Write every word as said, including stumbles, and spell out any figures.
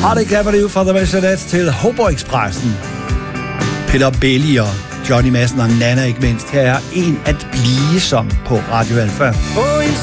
Hardy Gabriel fra The Mercedes til Hobo Expressen. Peter Belli og Johnny Madsen og Nana ikke mindst. Her er en at blive som på Radio Alfa. På en